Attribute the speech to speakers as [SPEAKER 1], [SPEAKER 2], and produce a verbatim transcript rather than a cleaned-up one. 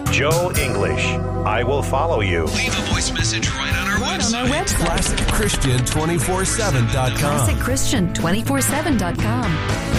[SPEAKER 1] Joe English. I will follow you.
[SPEAKER 2] Leave a voice message right on our
[SPEAKER 3] right
[SPEAKER 2] website.
[SPEAKER 3] on our website.
[SPEAKER 4] classic christian two forty-seven dot com.
[SPEAKER 3] classic christian two forty-seven dot com.